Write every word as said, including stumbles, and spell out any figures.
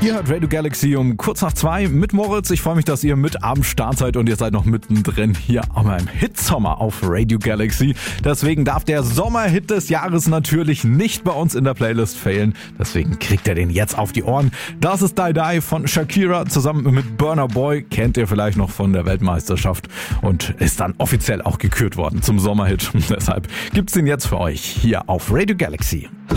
Ihr hört Radio Galaxy um kurz nach zwei mit Moritz. Ich freue mich, dass ihr mit am Start seid und ihr seid noch mittendrin hier am Hitsommer auf Radio Galaxy. Deswegen darf der Sommerhit des Jahres natürlich nicht bei uns in der Playlist fehlen. Deswegen kriegt ihr den jetzt auf die Ohren. Das ist Die Die von Shakira zusammen mit Burna Boy. Kennt ihr vielleicht noch von der Weltmeisterschaft und ist dann offiziell auch gekürt worden zum Sommerhit. Deshalb gibt's den jetzt für euch hier auf Radio Galaxy.